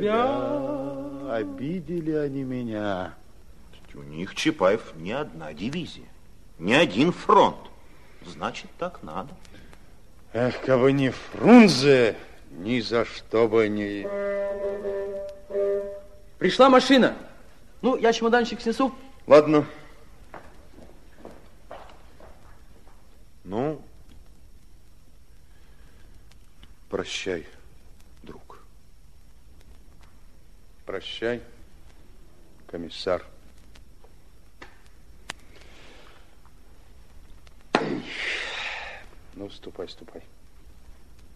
тебя. Обидели они меня. У них, Чапаев, не одна дивизия, не один фронт. Значит, так надо. Эх, кабы не Фрунзе, ни за что бы не... Пришла машина. Ну, я чемоданчик снесу. Ладно. Ну, прощай, друг. Прощай, комиссар. Ну, ступай, ступай.